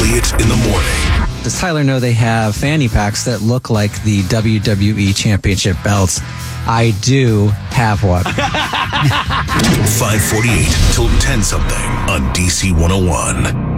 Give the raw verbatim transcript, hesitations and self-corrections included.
Elliott in the morning. Does Tyler know they have fanny packs that look like the W W E Championship belts? I do have one. five forty-eight till ten something on D C one oh one.